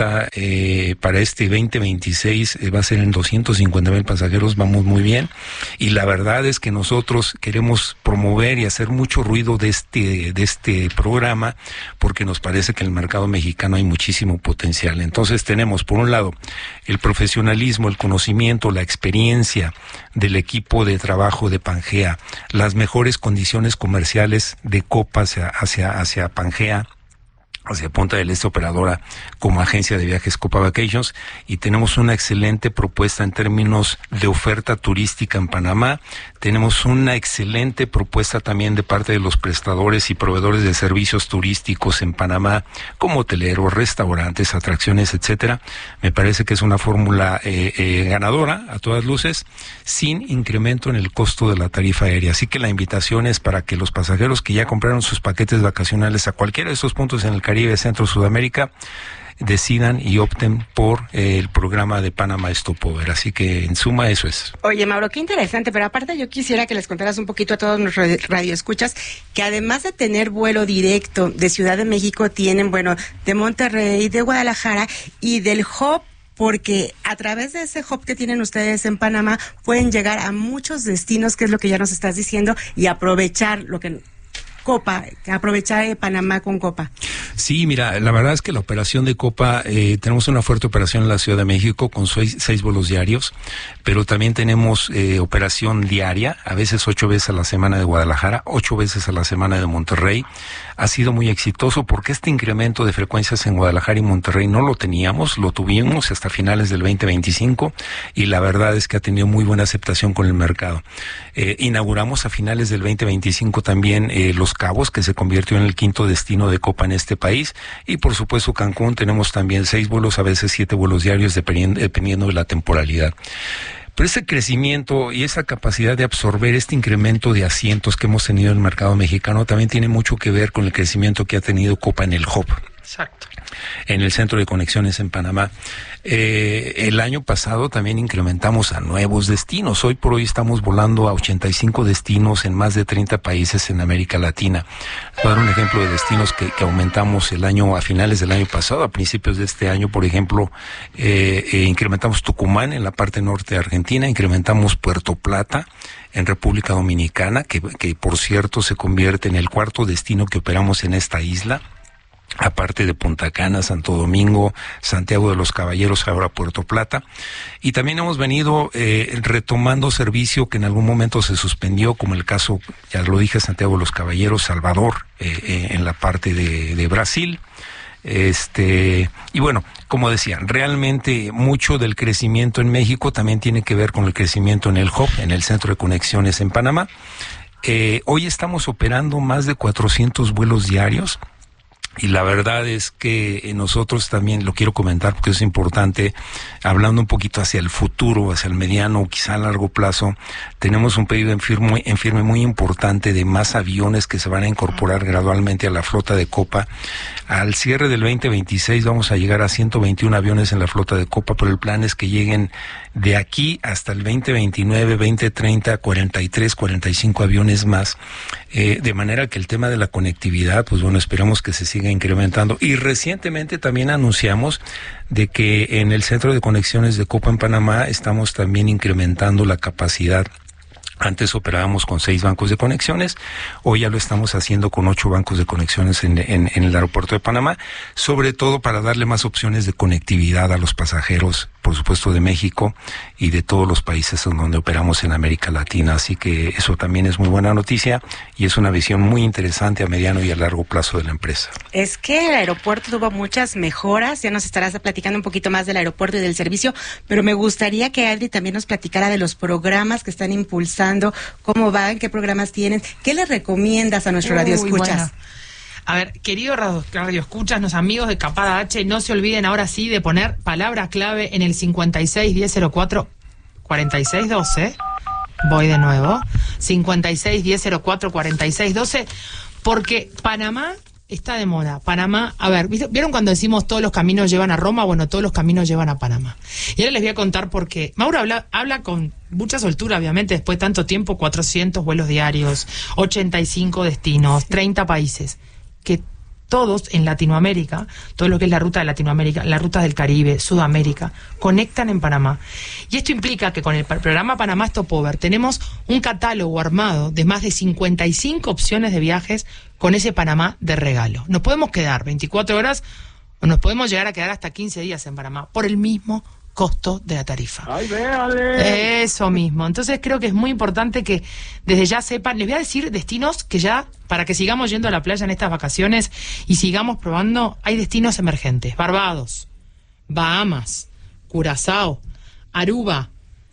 Para este 2026 va a ser en 250,000 pasajeros, vamos muy bien, y la verdad es que nosotros queremos promover y hacer mucho ruido de este programa, porque nos parece que en el mercado mexicano hay muchísimo potencial. Entonces tenemos, por un lado, el profesionalismo, el conocimiento, la experiencia del equipo de trabajo de Pangea, las mejores condiciones comerciales de Copa hacia Pangea, hacia Punta del Este operadora como agencia de viajes Copa Vacations, y tenemos una excelente propuesta en términos de oferta turística en Panamá. Tenemos una excelente propuesta también de parte de los prestadores y proveedores de servicios turísticos en Panamá, como hoteleros, restaurantes, atracciones, etcétera. Me parece que es una fórmula ganadora a todas luces, sin incremento en el costo de la tarifa aérea. Así que la invitación es para que los pasajeros que ya compraron sus paquetes vacacionales a cualquiera de estos puntos en el Caribe, Centro, Sudamérica, decidan y opten por el programa de Panama Stopover. Así que, en suma, eso es. Oye, Mauro, qué interesante, pero aparte yo quisiera que les contaras un poquito a todos nuestros radioescuchas que además de tener vuelo directo de Ciudad de México, tienen, bueno, de Monterrey, de Guadalajara y del hub, porque a través de ese hub que tienen ustedes en Panamá pueden llegar a muchos destinos, que es lo que ya nos estás diciendo, y aprovechar lo que... Copa, aprovechar Panamá con Copa. Sí, mira, la verdad es que la operación de Copa, tenemos una fuerte operación en la Ciudad de México con 6 vuelos diarios, pero también tenemos operación diaria, a veces 8 veces a la semana de Guadalajara, 8 veces a la semana de Monterrey. Ha sido muy exitoso porque este incremento de frecuencias en Guadalajara y Monterrey no lo teníamos, lo tuvimos hasta finales del 2025, y la verdad es que ha tenido muy buena aceptación con el mercado. Inauguramos a finales del 2025 también Los Cabos, que se convirtió en el 5º destino de Copa en este país, y por supuesto Cancún. Tenemos también 6 vuelos, a veces 7 vuelos diarios, dependiendo de la temporalidad. Pero ese crecimiento y esa capacidad de absorber este incremento de asientos que hemos tenido en el mercado mexicano también tiene mucho que ver con el crecimiento que ha tenido Copa en el hub. Exacto. En el centro de conexiones en Panamá. El año pasado también incrementamos a nuevos destinos. Hoy por hoy estamos volando a 85 destinos en más de 30 países en América Latina. Voy a dar un ejemplo de destinos que aumentamos a finales del año pasado. A principios de este año, por ejemplo, incrementamos Tucumán en la parte norte de Argentina, incrementamos Puerto Plata en República Dominicana, que por cierto se convierte en el 4º destino que operamos en esta isla. Aparte de Punta Cana, Santo Domingo, Santiago de los Caballeros, ahora Puerto Plata. Y también hemos venido retomando servicio que en algún momento se suspendió, como el caso, ya lo dije, Santiago de los Caballeros, Salvador, en la parte de Brasil. Y bueno, como decía, realmente mucho del crecimiento en México también tiene que ver con el crecimiento en el hub, en el centro de conexiones en Panamá. Hoy estamos operando más de 400 vuelos diarios. Y la verdad es que nosotros también, lo quiero comentar porque es importante, hablando un poquito hacia el futuro, hacia el mediano, quizá a largo plazo, tenemos un pedido en firme muy importante de más aviones que se van a incorporar gradualmente a la flota de Copa. Al cierre del 2026 vamos a llegar a 121 aviones en la flota de Copa, pero el plan es que lleguen de aquí hasta el 2029, 2030, 43, 45 aviones más, de manera que el tema de la conectividad, pues bueno, esperamos que se siga incrementando. Y recientemente también anunciamos de que en el centro de conexiones de Copa en Panamá estamos también incrementando la capacidad. Antes operábamos con 6 bancos de conexiones, hoy ya lo estamos haciendo con 8 bancos de conexiones en el aeropuerto de Panamá, sobre todo para darle más opciones de conectividad a los pasajeros, por supuesto de México y de todos los países en donde operamos en América Latina. Así que eso también es muy buena noticia y es una visión muy interesante a mediano y a largo plazo de la empresa. Es que el aeropuerto tuvo muchas mejoras, ya nos estarás platicando un poquito más del aeropuerto y del servicio, pero me gustaría que Adri también nos platicara de los programas que están impulsando, cómo van, qué programas tienen, qué les recomiendas a nuestro radioescuchas. Bueno. A ver, queridos radioescuchas, los amigos de Capada H, no se olviden ahora sí de poner palabra clave en el 561004 4612. Voy de nuevo. 561004 4612, porque Panamá está de moda. Panamá, a ver, ¿vieron cuando decimos todos los caminos llevan a Roma? Bueno, todos los caminos llevan a Panamá. Y ahora les voy a contar por qué. Mauro habla con mucha soltura, obviamente, después de tanto tiempo, 400 vuelos diarios, 85 destinos, 30 países. Que todos en Latinoamérica, todo lo que es la ruta de Latinoamérica, la ruta del Caribe, Sudamérica, conectan en Panamá. Y esto implica que con el programa Panamá Stopover tenemos un catálogo armado de más de 55 opciones de viajes con ese Panamá de regalo. Nos podemos quedar 24 horas o nos podemos llegar a quedar hasta 15 días en Panamá por el mismo costo de la tarifa. ¡Ay, véale! Eso mismo. Entonces creo que es muy importante que desde ya sepan, les voy a decir destinos que ya, para que sigamos yendo a la playa en estas vacaciones y sigamos probando, hay destinos emergentes. Barbados, Bahamas, Curazao, Aruba,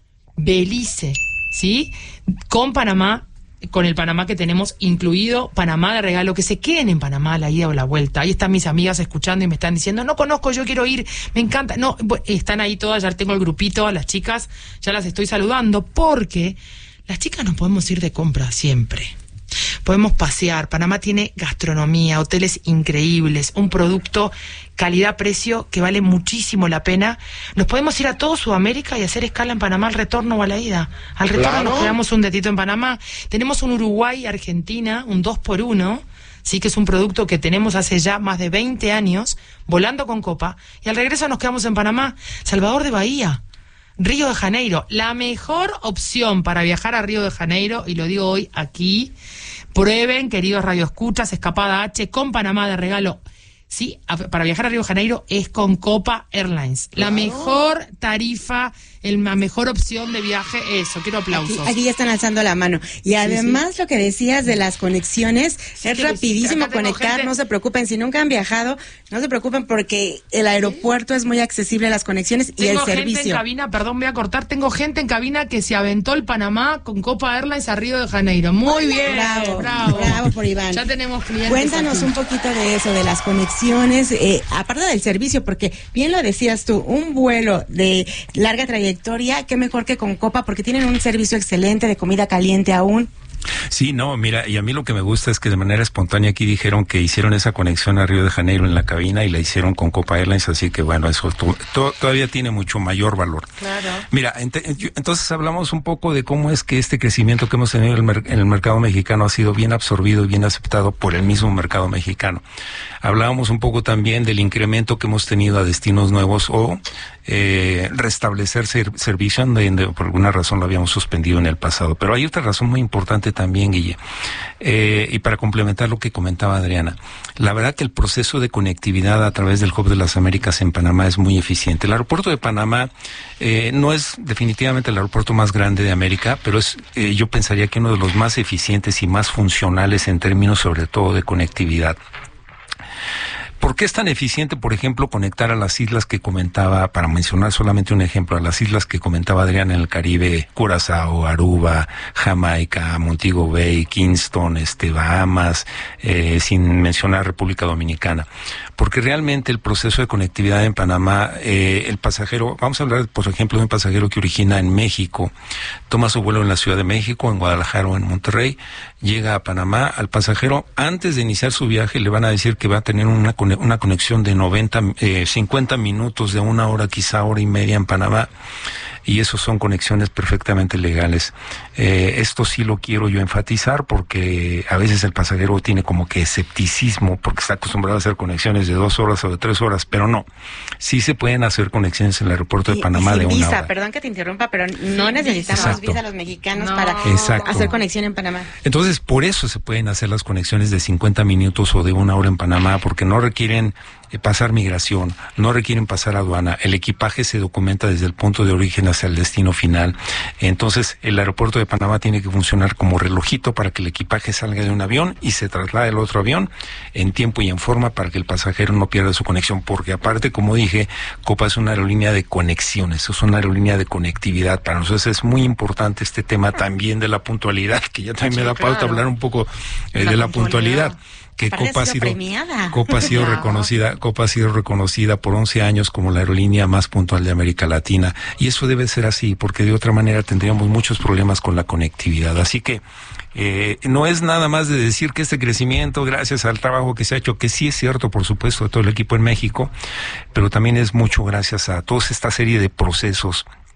Belice, ¿sí? Con Panamá, con el Panamá que tenemos incluido, Panamá de regalo, que se queden en Panamá a la ida o la vuelta. Ahí están mis amigas escuchando y me están diciendo, no conozco, yo quiero ir, me encanta. No, están ahí todas, ya tengo el grupito, a las chicas, ya las estoy saludando, porque las chicas nos podemos ir de compra siempre. Podemos pasear. Panamá tiene gastronomía, hoteles increíbles, un producto calidad-precio que vale muchísimo la pena. Nos podemos ir a todo Sudamérica y hacer escala en Panamá al retorno o a la ida. Al retorno Claro. nos quedamos un detito en Panamá. Tenemos un Uruguay-Argentina, un 2x1, sí, que es un producto que tenemos hace ya más de 20 años, volando con Copa, y al regreso nos quedamos en Panamá. Salvador de Bahía, Río de Janeiro, la mejor opción para viajar a Río de Janeiro, y lo digo hoy aquí, prueben, queridos radioescuchas, Escapada H con Panamá de regalo. Sí, para viajar a Río de Janeiro es con Copa Airlines. La mejor tarifa, la mejor opción de viaje, eso, quiero aplausos. Aquí ya están alzando la mano. Y además lo que decías de las conexiones, es que rapidísimo acá tengo conectar, gente- no se preocupen, si nunca han viajado, no se preocupen porque el aeropuerto es muy accesible a las conexiones y el Tengo gente en servicio. cabina, perdón, voy a cortar, tengo gente en cabina que se aventó el Panamá con Copa Airlines a Río de Janeiro. Muy bien, Bravo por Iván. Ya tenemos clientes. Cuéntanos aquí. un poquito de eso, de las conexiones, aparte del servicio, porque bien lo decías tú, un vuelo de larga trayectoria, qué mejor que con Copa, porque tienen un servicio excelente de comida caliente aún. Sí, no, mira, y a mí lo que me gusta es que de manera espontánea aquí dijeron que hicieron esa conexión a Río de Janeiro en la cabina y la hicieron con Copa Airlines, así que bueno, eso todavía tiene mucho mayor valor. Claro. Mira, entonces hablamos un poco de cómo es que este crecimiento que hemos tenido en el mercado mexicano ha sido bien absorbido y bien aceptado por el mismo mercado mexicano. Hablábamos un poco también del incremento que hemos tenido a destinos nuevos o restablecer servicio donde por alguna razón lo habíamos suspendido en el pasado. Pero hay otra razón muy importante también, Guille, y para complementar lo que comentaba Adriana, la verdad que el proceso de conectividad a través del Hub de las Américas en Panamá es muy eficiente. El aeropuerto de Panamá no es definitivamente el aeropuerto más grande de América, pero es yo pensaría que uno de los más eficientes y más funcionales en términos sobre todo de conectividad. ¿Por qué es tan eficiente, por ejemplo, conectar a las islas que comentaba, para mencionar solamente un ejemplo, a las islas que comentaba Adrián en el Caribe, Curazao, Aruba, Jamaica, Montego Bay, Kingston, Bahamas, sin mencionar República Dominicana? Porque realmente el proceso de conectividad en Panamá, el pasajero, vamos a hablar, por ejemplo, de un pasajero que origina en México, toma su vuelo en la Ciudad de México, en Guadalajara o en Monterrey, llega a Panamá, al pasajero, antes de iniciar su viaje, le van a decir que va a tener una conexión de 50 minutos, de una hora, quizá hora y media en Panamá, y esos son conexiones perfectamente legales. Esto sí lo quiero yo enfatizar porque a veces el pasajero tiene como que escepticismo porque está acostumbrado a hacer conexiones de 2 horas o de 3 horas, pero no, sí se pueden hacer conexiones en el aeropuerto de Panamá sin de una visa, hora. perdón que te interrumpa, pero no necesitamos Exacto. visa los mexicanos No. para Exacto. hacer conexión en Panamá. Entonces, por eso se pueden hacer las conexiones de 50 minutos o de una hora en Panamá, porque no requieren pasar migración, no requieren pasar aduana, el equipaje se documenta desde el punto de origen hacia el destino final. Entonces, el aeropuerto de Panamá tiene que funcionar como relojito para que el equipaje salga de un avión y se traslade al otro avión en tiempo y en forma para que el pasajero no pierda su conexión, porque aparte, como dije, Copa es una aerolínea de conexiones, es una aerolínea de conectividad. Para nosotros es muy importante este tema también de la puntualidad, que ya también me da pauta claro. hablar un poco de la puntualidad. Que Aparte Copa ha sido premiada. Copa ha sido Claro. reconocida por 11 años como la aerolínea más puntual de América Latina, y eso debe ser así porque de otra manera tendríamos muchos problemas con la conectividad. Así que no es nada más de decir que este crecimiento gracias al trabajo que se ha hecho, que sí es cierto, por supuesto, de todo el equipo en México, pero también es mucho gracias a toda esta serie de procesos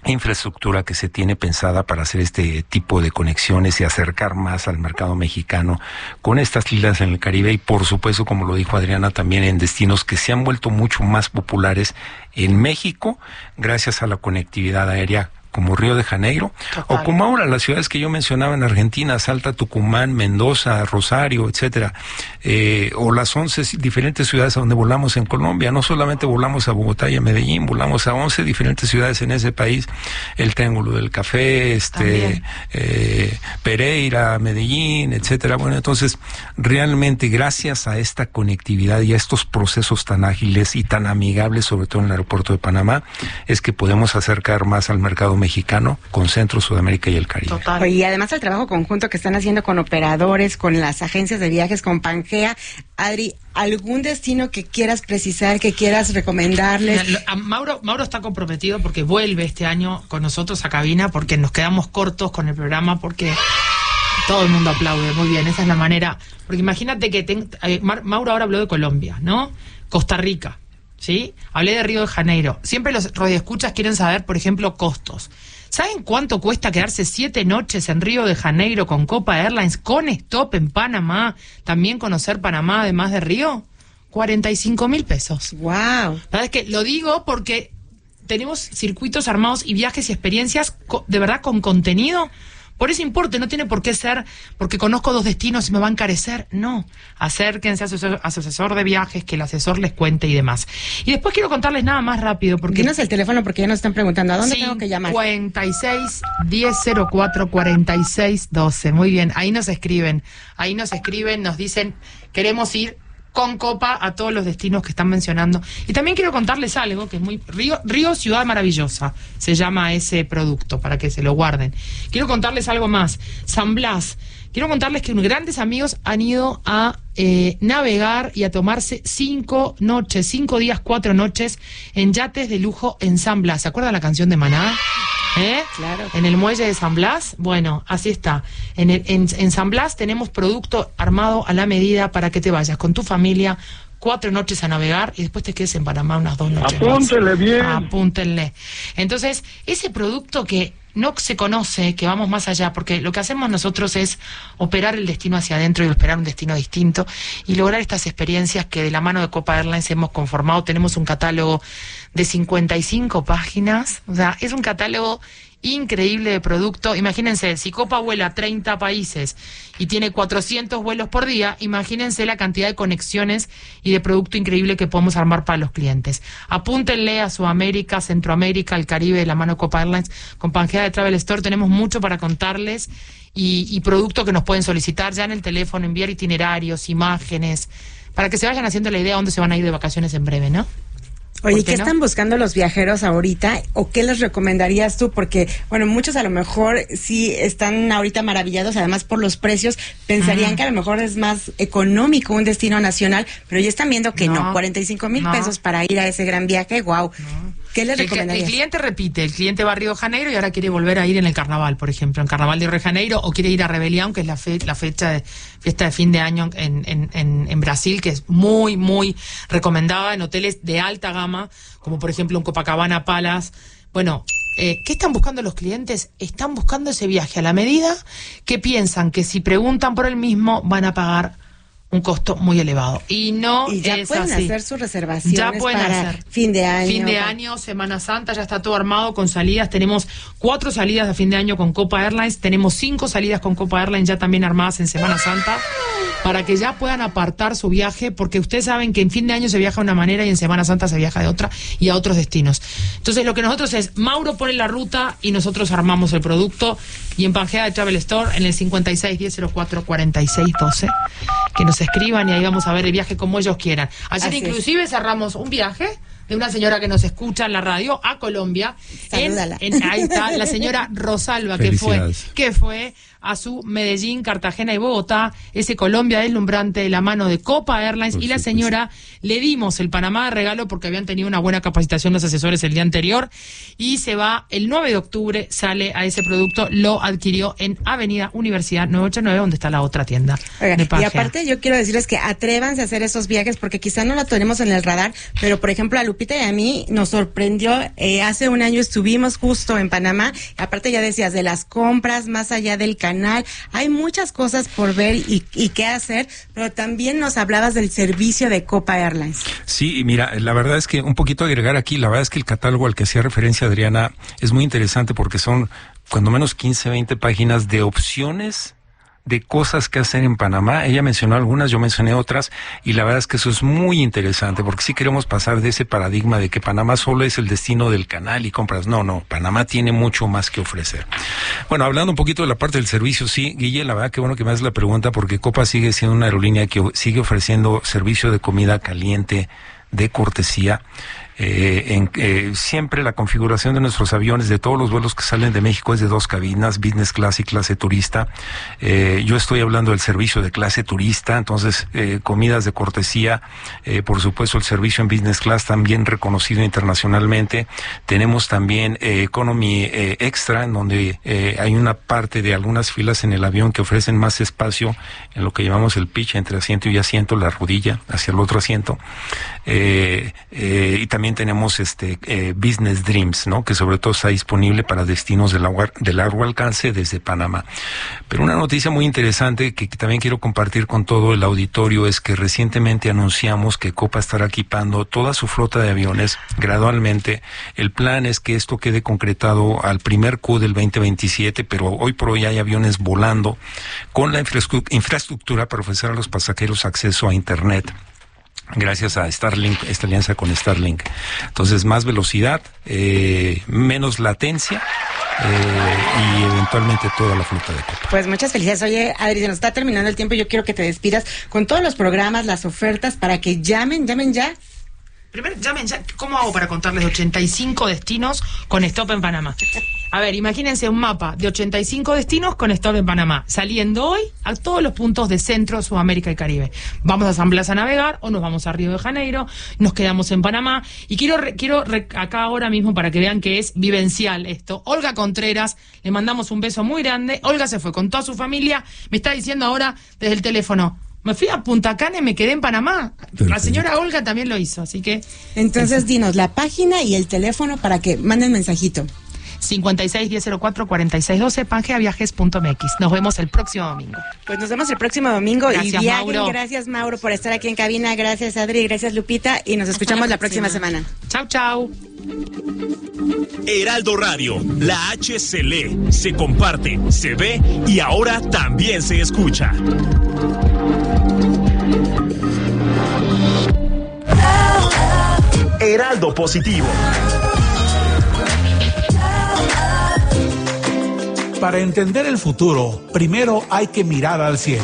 infraestructura que se tiene pensada para hacer este tipo de conexiones y acercar más al mercado mexicano con estas islas en el Caribe y, por supuesto, como lo dijo Adriana, también en destinos que se han vuelto mucho más populares en México gracias a la conectividad aérea, como Río de Janeiro, o como ahora las ciudades que yo mencionaba en Argentina, Salta, Tucumán, Mendoza, Rosario, etcétera, o las 11 diferentes ciudades a donde volamos en Colombia. No solamente volamos a Bogotá y a Medellín, volamos a 11 diferentes ciudades en ese país, el Triángulo del Café, Pereira, Medellín, etcétera. Bueno, entonces, realmente gracias a esta conectividad y a estos procesos tan ágiles y tan amigables, sobre todo en el aeropuerto de Panamá, es que podemos acercar más al mercado mexicano con Centro, Sudamérica y el Caribe. Total. Y además el trabajo conjunto que están haciendo con operadores, con las agencias de viajes, con Pangea. Adri, ¿algún destino que quieras precisar, que quieras recomendarles? Mauro está comprometido porque vuelve este año con nosotros a cabina, porque nos quedamos cortos con el programa, porque todo el mundo aplaude. Muy bien, esa es la manera. Porque imagínate que Mauro ahora habló de Colombia, ¿no? Costa Rica. ¿Sí? Hablé de Río de Janeiro. Siempre los radioescuchas quieren saber, por ejemplo, costos. ¿Saben cuánto cuesta quedarse 7 noches en Río de Janeiro con Copa Airlines, con stop en Panamá? También conocer Panamá, además de Río. 45,000 pesos. ¡Wow! ¿Sabes qué? Lo digo porque tenemos circuitos armados y viajes y experiencias de verdad con contenido. Por ese importe, no tiene por qué ser porque conozco 2 destinos y me va a encarecer. No, acérquense a su asesor de viajes, que el asesor les cuente y demás. Y después quiero contarles nada más rápido. Dinos el teléfono porque ya nos están preguntando, ¿a dónde tengo que llamar? 56 1004 46 12. Muy bien, ahí nos escriben, nos dicen, queremos ir con Copa a todos los destinos que están mencionando. Y también quiero contarles algo que es muy... Río Ciudad Maravillosa se llama ese producto, para que se lo guarden. Quiero contarles algo más. San Blas. Quiero contarles que unos grandes amigos han ido a navegar y a tomarse 5 días, 4 noches en yates de lujo en San Blas. ¿Se acuerdan la canción de Maná? Claro. En el muelle de San Blas, bueno, así está. En San Blas tenemos producto armado a la medida para que te vayas con tu familia 4 noches a navegar y después te quedes en Panamá unas 2 noches. Apúntenle bien. Apúntenle. Entonces, ese producto que no se conoce, que vamos más allá, porque lo que hacemos nosotros es operar el destino hacia adentro y esperar un destino distinto y lograr estas experiencias que de la mano de Copa Airlines hemos conformado. Tenemos un catálogo de 55 páginas, o sea, es un catálogo increíble de producto. Imagínense, si Copa vuela a 30 países y tiene 400 vuelos por día, imagínense la cantidad de conexiones y de producto increíble que podemos armar para los clientes. Apúntenle a Sudamérica, Centroamérica, el Caribe, de la mano de Copa Airlines. Con Pangea de Travel Store tenemos mucho para contarles y producto que nos pueden solicitar ya en el teléfono, enviar itinerarios, imágenes, para que se vayan haciendo la idea de dónde se van a ir de vacaciones en breve, ¿no? Oye, ¿qué están buscando los viajeros ahorita o qué les recomendarías tú? Porque, bueno, muchos a lo mejor sí están ahorita maravillados, además por los precios, pensarían que a lo mejor es más económico un destino nacional, pero ya están viendo que no, 45,000 pesos para ir a ese gran viaje, wow. ¿Qué les recomendarías? El cliente repite, el cliente va a Río de Janeiro y ahora quiere volver a ir en el carnaval, por ejemplo, en Carnaval de Río de Janeiro, o quiere ir a Rebelión, que es la fecha de fiesta de fin de año en Brasil, que es muy, muy recomendada en hoteles de alta gama, como por ejemplo un Copacabana Palace. Bueno, ¿qué están buscando los clientes? Están buscando ese viaje a la medida, que piensan que si preguntan por el mismo van a pagar un costo muy elevado. Y no y ya es pueden así. Hacer sus reservaciones ya pueden para hacer. fin de año. Fin de año, Semana Santa, ya está todo armado con salidas. Tenemos 4 salidas de fin de año con Copa Airlines. Tenemos 5 salidas con Copa Airlines ya también armadas en Semana Santa, para que ya puedan apartar su viaje, porque ustedes saben que en fin de año se viaja de una manera y en Semana Santa se viaja de otra y a otros destinos. Entonces lo que nosotros es, Mauro pone la ruta y nosotros armamos el producto, y en Pangea de Travel Store en el 56 1004 46 12 que nos escriban y ahí vamos a ver el viaje como ellos quieran. Ayer Así inclusive cerramos un viaje de una señora que nos escucha en la radio a Colombia. Salúdala. Ahí está la señora Rosalba, que fue a su Medellín, Cartagena y Bogotá, ese Colombia deslumbrante de la mano de Copa Airlines. Y la señora le dimos el Panamá de regalo porque habían tenido una buena capacitación los asesores el día anterior, y se va el 9 de octubre, sale a ese producto, lo adquirió en Avenida Universidad 989, donde está la otra tienda. Oiga, y aparte yo quiero decirles que atrévanse a hacer esos viajes, porque quizá no lo tenemos en el radar, pero por ejemplo a Lupita Lupita y a mí nos sorprendió. Hace un año estuvimos justo en Panamá. Aparte ya decías de las compras, más allá del canal. Hay muchas cosas por ver y qué hacer, pero también nos hablabas del servicio de Copa Airlines. Sí, y mira, la verdad es que un poquito agregar aquí, la verdad es que el catálogo al que hacía referencia Adriana es muy interesante porque son cuando menos 15, 20 páginas de opciones de cosas que hacer en Panamá. Ella mencionó algunas, yo mencioné otras, y la verdad es que eso es muy interesante, porque sí queremos pasar de ese paradigma de que Panamá solo es el destino del canal y compras. No, Panamá tiene mucho más que ofrecer. Bueno, hablando un poquito de la parte del servicio, sí, Guille, la verdad que bueno que me haces la pregunta, porque Copa sigue siendo una aerolínea que sigue ofreciendo servicio de comida caliente, de cortesía. Siempre la configuración de nuestros aviones, de todos los vuelos que salen de México, es de 2 cabinas, business class y clase turista. Yo estoy hablando del servicio de clase turista, entonces comidas de cortesía, por supuesto el servicio en business class también reconocido internacionalmente. Tenemos también economy extra, en donde hay una parte de algunas filas en el avión que ofrecen más espacio en lo que llamamos el pitch entre asiento y asiento, la rodilla hacia el otro asiento. Y también tenemos Business Dreams, ¿no? Que sobre todo está disponible para destinos de largo alcance desde Panamá. Pero una noticia muy interesante que también quiero compartir con todo el auditorio es que recientemente anunciamos que Copa estará equipando toda su flota de aviones gradualmente. El plan es que esto quede concretado al primer Q del 2027, pero hoy por hoy hay aviones volando con la infraestructura para ofrecer a los pasajeros acceso a Internet, gracias a Starlink, esta alianza con Starlink. Entonces, más velocidad, menos latencia, y eventualmente toda la flota de Copa. Pues muchas felicidades. Oye, Adri, se nos está terminando el tiempo. Yo quiero que te despidas con todos los programas, las ofertas, para que llamen ya. Primero, llamen ya. ¿Cómo hago para contarles 85 destinos con stop en Panamá? A ver, imagínense un mapa de 85 destinos con stop en Panamá, saliendo hoy a todos los puntos de Centro, Sudamérica y Caribe. Vamos a San Blas a navegar, o nos vamos a Río de Janeiro, nos quedamos en Panamá. Y quiero acá ahora mismo, para que vean que es vivencial esto, Olga Contreras, le mandamos un beso muy grande. Olga se fue con toda su familia, me está diciendo ahora desde el teléfono: me fui a Punta Cana y me quedé en Panamá. La señora Olga también lo hizo, así que... Entonces, dinos la página y el teléfono para que manden mensajito. 5610044612, pangeaviajes.mx. Nos vemos el próximo domingo. Pues nos vemos el próximo domingo. Gracias, y viajen. Mauro. Gracias, Mauro, por estar aquí en cabina. Gracias, Adri. Gracias, Lupita. Y nos escuchamos la próxima semana. Chau. Heraldo Radio, la H se lee, se comparte, se ve y ahora también se escucha. Heraldo Positivo. Para entender el futuro, primero hay que mirar al cielo.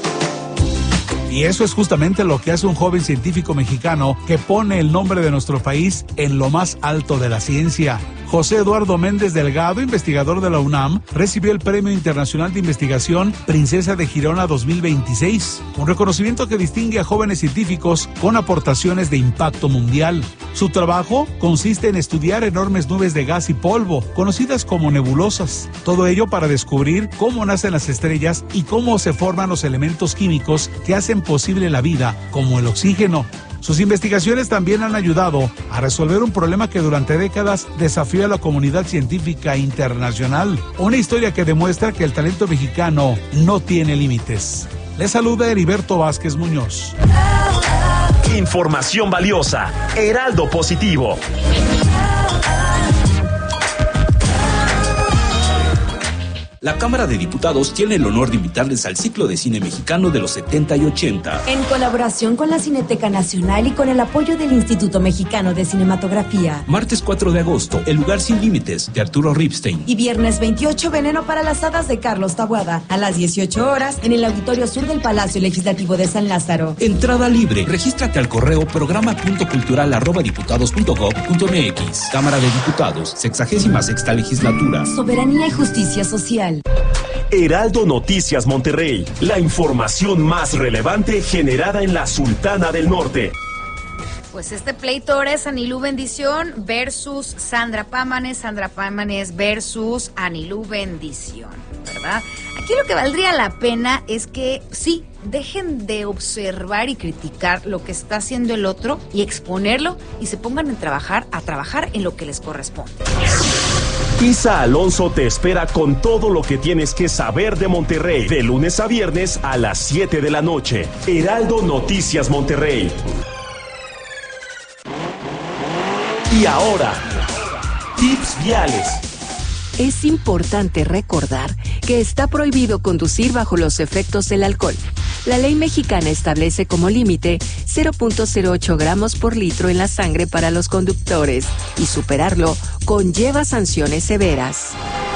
Y eso es justamente lo que hace un joven científico mexicano que pone el nombre de nuestro país en lo más alto de la ciencia. José Eduardo Méndez Delgado, investigador de la UNAM, recibió el Premio Internacional de Investigación Princesa de Girona 2026, un reconocimiento que distingue a jóvenes científicos con aportaciones de impacto mundial. Su trabajo consiste en estudiar enormes nubes de gas y polvo, conocidas como nebulosas. Todo ello para descubrir cómo nacen las estrellas y cómo se forman los elementos químicos que hacen posible la vida, como el oxígeno. Sus investigaciones también han ayudado a resolver un problema que durante décadas desafió a la comunidad científica internacional. Una historia que demuestra que el talento mexicano no tiene límites. Les saluda Heriberto Vázquez Muñoz. Información valiosa. Heraldo Positivo. La Cámara de Diputados tiene el honor de invitarles al ciclo de cine mexicano de los 70 y 80. En colaboración con la Cineteca Nacional y con el apoyo del Instituto Mexicano de Cinematografía. Martes 4 de agosto, El lugar sin límites, de Arturo Ripstein. Y viernes 28, Veneno para las hadas, de Carlos Taboada, a las 18 horas, en el Auditorio Sur del Palacio Legislativo de San Lázaro. Entrada libre. Regístrate al correo programa.cultural@diputados.gov.mx. Cámara de Diputados, 66ª Legislatura. Soberanía y justicia social. Heraldo Noticias Monterrey, la información más relevante generada en la Sultana del Norte. Pues este pleito ahora es Anilú Bendición versus Sandra Pámanes versus Anilú Bendición, ¿verdad? ¿verdad? Aquí lo que valdría la pena es que sí, dejen de observar y criticar lo que está haciendo el otro y exponerlo y se pongan a trabajar en lo que les corresponde. Isa Alonso te espera con todo lo que tienes que saber de Monterrey, de lunes a viernes a las 7 de la noche. Heraldo Noticias Monterrey. Y ahora, tips viales. Es importante recordar que está prohibido conducir bajo los efectos del alcohol. La ley mexicana establece como límite 0.08 gramos por litro en la sangre para los conductores y superarlo conlleva sanciones severas.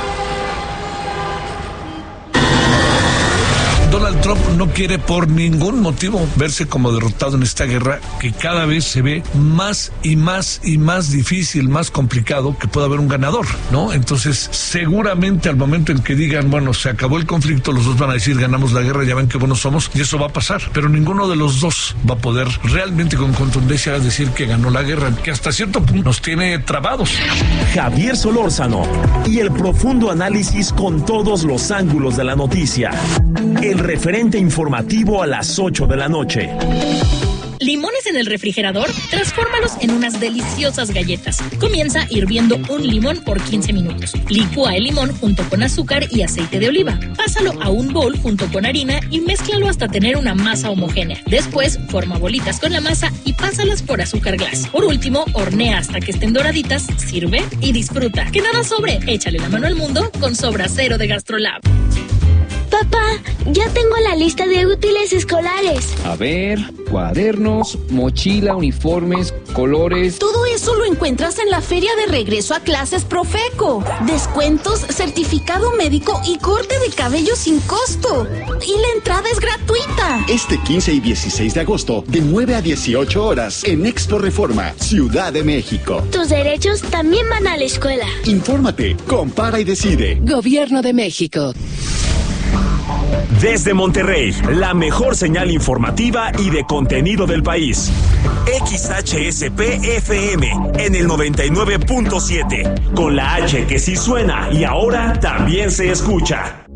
Donald Trump no quiere por ningún motivo verse como derrotado en esta guerra que cada vez se ve más y más y más difícil, más complicado que pueda haber un ganador, ¿no? Entonces, seguramente al momento en que digan, bueno, se acabó el conflicto, los dos van a decir, ganamos la guerra, ya ven qué buenos somos, y eso va a pasar. Pero ninguno de los dos va a poder realmente con contundencia decir que ganó la guerra, que hasta cierto punto nos tiene trabados. Javier Solórzano y el profundo análisis con todos los ángulos de la noticia. El referente informativo a las 8 de la noche. ¿Limones en el refrigerador? Transfórmalos en unas deliciosas galletas. Comienza hirviendo un limón por 15 minutos. Licúa el limón junto con azúcar y aceite de oliva. Pásalo a un bowl junto con harina y mézclalo hasta tener una masa homogénea. Después, forma bolitas con la masa y pásalas por azúcar glass. Por último, hornea hasta que estén doraditas, sirve y disfruta. Que nada sobre, échale la mano al mundo con Sobra Cero de GastroLab. Papá, ya tengo la lista de útiles escolares. A ver, cuadernos, mochila, uniformes, colores. Todo eso lo encuentras en la Feria de Regreso a Clases Profeco. Descuentos, certificado médico y corte de cabello sin costo. Y la entrada es gratuita. Este 15 y 16 de agosto, de 9 a 18 horas, en Expo Reforma, Ciudad de México. Tus derechos también van a la escuela. Infórmate, compara y decide. Gobierno de México. Desde Monterrey, la mejor señal informativa y de contenido del país. XHSP-FM en el 99.7, con la H que sí suena y ahora también se escucha.